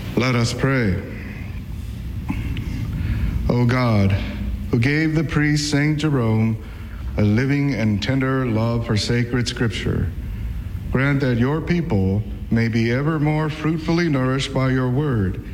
Let us pray. O God, who gave the priest St. Jerome a living and tender love for sacred scripture, grant that your people may be ever more fruitfully nourished by your word